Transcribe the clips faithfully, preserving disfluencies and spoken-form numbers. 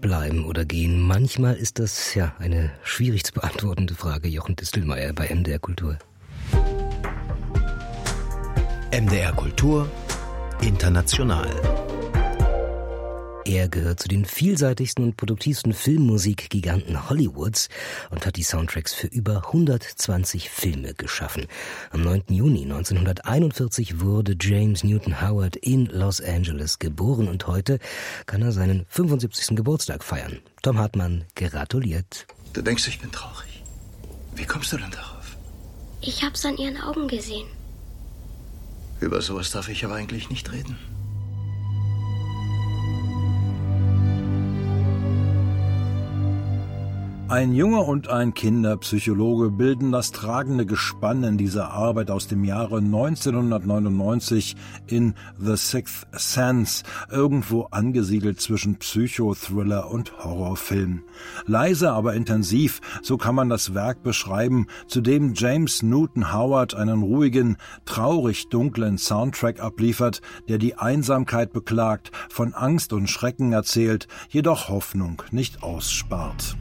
bleiben oder gehen? Manchmal ist das ja eine schwierig zu beantwortende Frage. Jochen Distelmeier bei M D R Kultur. M D R Kultur International. Er gehört zu den vielseitigsten und produktivsten Filmmusikgiganten Hollywoods und hat die Soundtracks für über hundertzwanzig Filme geschaffen. Am neunten Juni neunzehnhunderteinundvierzig wurde James Newton Howard in Los Angeles geboren und heute kann er seinen fünfundsiebzigsten Geburtstag feiern. Tom Hartmann gratuliert. Du denkst, ich bin traurig. Wie kommst du denn darauf? Ich hab's an ihren Augen gesehen. Über sowas darf ich aber eigentlich nicht reden. Ein Junge und ein Kinderpsychologe bilden das tragende Gespann in dieser Arbeit aus dem Jahre neunzehnhundertneunundneunzig in The Sixth Sense, irgendwo angesiedelt zwischen Psychothriller und Horrorfilm. Leise, aber intensiv, so kann man das Werk beschreiben, zu dem James Newton Howard einen ruhigen, traurig dunklen Soundtrack abliefert, der die Einsamkeit beklagt, von Angst und Schrecken erzählt, jedoch Hoffnung nicht ausspart.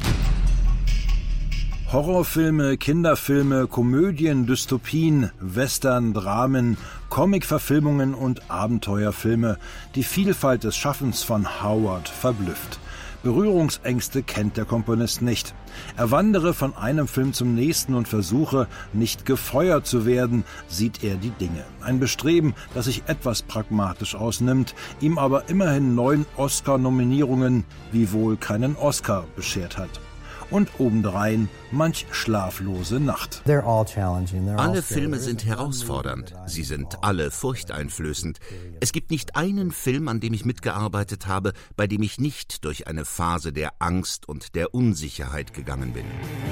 Horrorfilme, Kinderfilme, Komödien, Dystopien, Western, Dramen, Comicverfilmungen und Abenteuerfilme. Die Vielfalt des Schaffens von Howard verblüfft. Berührungsängste kennt der Komponist nicht. Er wandere von einem Film zum nächsten und versuche, nicht gefeuert zu werden, sieht er die Dinge. Ein Bestreben, das sich etwas pragmatisch ausnimmt, ihm aber immerhin neun Oscar-Nominierungen, wiewohl keinen Oscar beschert hat. Und obendrein manch schlaflose Nacht. Alle Filme sind herausfordernd. Sie sind alle furchteinflößend. Es gibt nicht einen Film, an dem ich mitgearbeitet habe, bei dem ich nicht durch eine Phase der Angst und der Unsicherheit gegangen bin.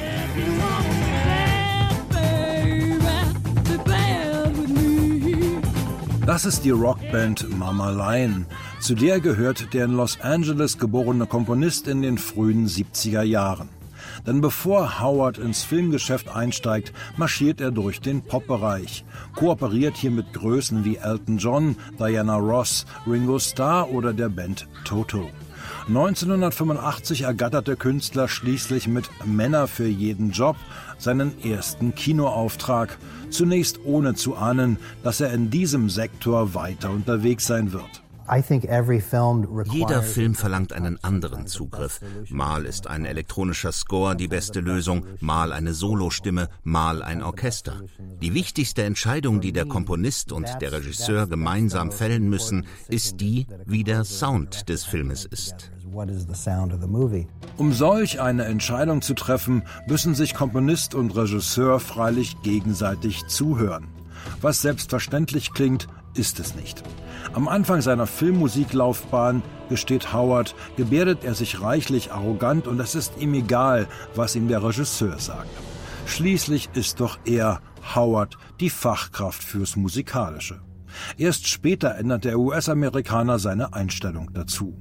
Das ist die Rockband Mama Lion. Zu der gehört der in Los Angeles geborene Komponist in den frühen siebziger Jahren. Denn bevor Howard ins Filmgeschäft einsteigt, marschiert er durch den Popbereich, kooperiert hier mit Größen wie Elton John, Diana Ross, Ringo Starr oder der Band Toto. neunzehnhundertfünfundachtzig ergattert der Künstler schließlich mit Männer für jeden Job seinen ersten Kinoauftrag, zunächst ohne zu ahnen, dass er in diesem Sektor weiter unterwegs sein wird. Jeder Film verlangt einen anderen Zugriff. Mal ist ein elektronischer Score die beste Lösung, mal eine Solostimme, mal ein Orchester. Die wichtigste Entscheidung, die der Komponist und der Regisseur gemeinsam fällen müssen, ist die, wie der Sound des Filmes ist. Um solch eine Entscheidung zu treffen, müssen sich Komponist und Regisseur freilich gegenseitig zuhören. Was selbstverständlich klingt, ist es nicht. Am Anfang seiner Filmmusiklaufbahn, gesteht Howard, gebärdet er sich reichlich arrogant und es ist ihm egal, was ihm der Regisseur sagt. Schließlich ist doch er, Howard, die Fachkraft fürs Musikalische. Erst später ändert der U S-Amerikaner seine Einstellung dazu.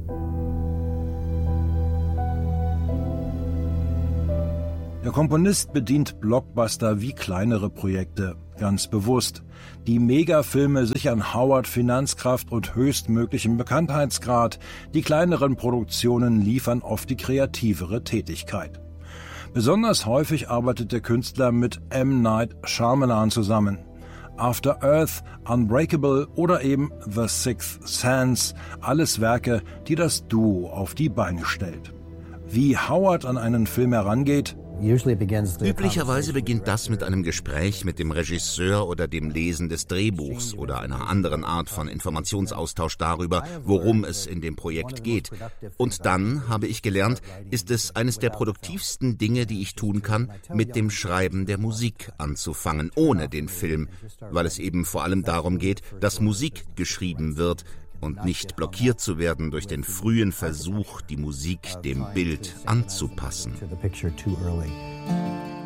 Der Komponist bedient Blockbuster wie kleinere Projekte, ganz bewusst. Die Megafilme sichern Howard Finanzkraft und höchstmöglichen Bekanntheitsgrad, die kleineren Produktionen liefern oft die kreativere Tätigkeit. Besonders häufig arbeitet der Künstler mit M. Night Shyamalan zusammen. After Earth, Unbreakable oder eben The Sixth Sense, alles Werke, die das Duo auf die Beine stellt. Wie Howard an einen Film herangeht? Üblicherweise beginnt das mit einem Gespräch mit dem Regisseur oder dem Lesen des Drehbuchs oder einer anderen Art von Informationsaustausch darüber, worum es in dem Projekt geht. Und dann, habe ich gelernt, ist es eines der produktivsten Dinge, die ich tun kann, mit dem Schreiben der Musik anzufangen, ohne den Film, weil es eben vor allem darum geht, dass Musik geschrieben wird, und nicht blockiert zu werden durch den frühen Versuch, die Musik dem Bild anzupassen.